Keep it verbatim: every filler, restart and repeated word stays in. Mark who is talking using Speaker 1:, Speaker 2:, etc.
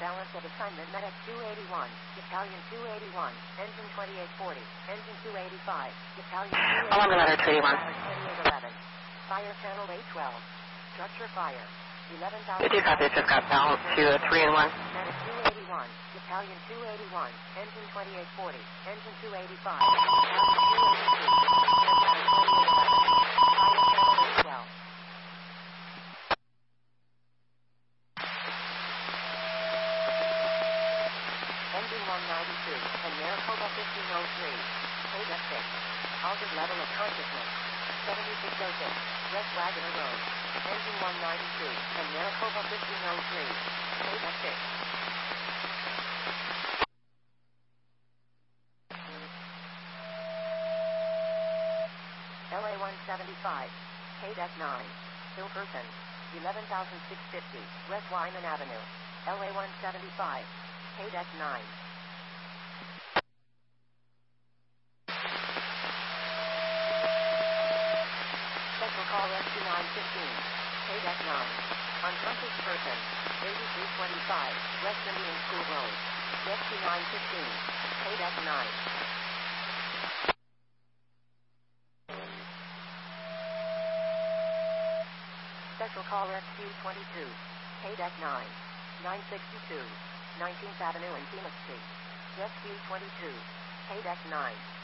Speaker 1: balance of assignment Medic two eighty-one, Battalion two eighty-one, engine twenty-eight forty, engine two eighty-five, Battalion two eighty-one,
Speaker 2: Along the ladder, two eighty-one.
Speaker 1: twenty-eight eleven, fire channel eight twelve, structure fire, eleven thousand.
Speaker 2: fifty copies, just got balance to uh, three and one.
Speaker 1: Medic two eighty-one, Battalion two eighty-one, engine twenty-eight forty, engine two eighty-five, Battalion two eighty-two, twenty-eight eleven, fire channel eight twelve. Engine one ninety-two, and Maricopa fifteen oh three, Ada six, altered level of consciousness, seventy-six oh six, West Wagoner Road, engine one ninety-two, and Maricopa fifteen oh three, Ada six. L A one seventy-five, K D E C nine, Hill Person, eleven thousand six hundred fifty, West Wyman Avenue, L A one seventy-five, K D E C nine. Special call rescue nine fifteen, K D E C nine. Unconscious person, eighty-three twenty-five, West Indian School Road, rescue nine fifteen, K D E C nine. Special call rescue twenty-two, K D E C nine, nine sixty-two, nineteenth Avenue and Phoenix Street, rescue twenty-two, K D E C nine.